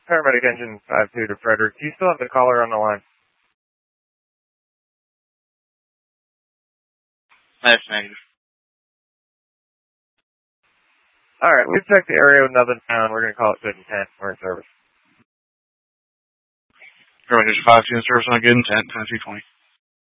Paramedic engine 52 to Frederick. Do you still have the caller on the line? That's negative. Alright, we've checked the area with nothing found. We're going to call it good intent. We're in service. Paramedic 52 in service on good intent, 10-220.